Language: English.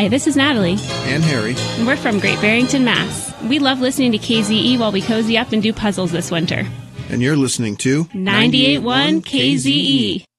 Hi, this is Natalie. And Harry. And we're from Great Barrington, Mass. We love listening to KZE while we cozy up and do puzzles this winter. And you're listening to 98.1 KZE.